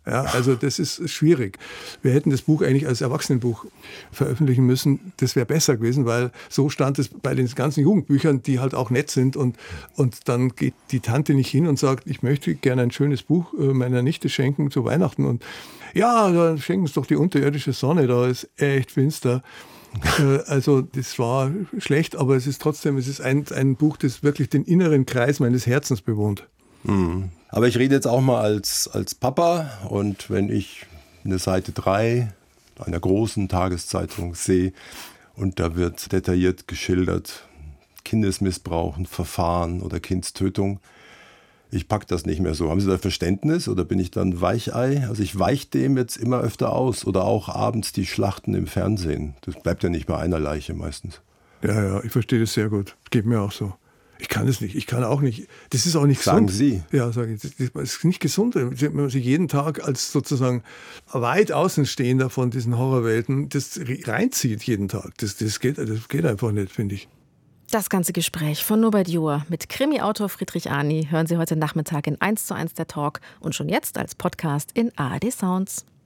Ja, also das ist schwierig. Wir hätten das Buch eigentlich als Erwachsenenbuch veröffentlichen müssen. Das wäre besser gewesen, weil so stand es bei den ganzen Jugendbüchern, die halt auch nett sind. Und dann geht die Tante nicht hin und sagt, ich möchte gerne ein schönes Buch meiner Nichte schenken zu Weihnachten. Und ja, dann schenken Sie doch die unterirdische Sonne, da ist echt finster. Also das war schlecht, aber es ist ein Buch, das wirklich den inneren Kreis meines Herzens bewohnt. Aber ich rede jetzt auch mal als Papa, und wenn ich eine Seite 3 einer großen Tageszeitung sehe und da wird detailliert geschildert, Kindesmissbrauch, Verfahren oder Kindstötung, ich packe das nicht mehr so. Haben Sie da Verständnis oder bin ich dann Weichei? Also ich weiche dem jetzt immer öfter aus. Oder auch abends die Schlachten im Fernsehen. Das bleibt ja nicht bei einer Leiche meistens. Ja, ich verstehe das sehr gut. Geht mir auch so. Ich kann es nicht. Ich kann auch nicht. Das ist auch nicht Sagen gesund. Sie? Ja, sage ich. Das ist nicht gesund. Wenn man sich jeden Tag als sozusagen weit Außenstehender von diesen Horrorwelten das reinzieht jeden Tag. Das geht einfach nicht, finde ich. Das ganze Gespräch von Norbert Johr mit Krimi-Autor Friedrich Arni hören Sie heute Nachmittag in 1:1 der Talk und schon jetzt als Podcast in ARD Sounds.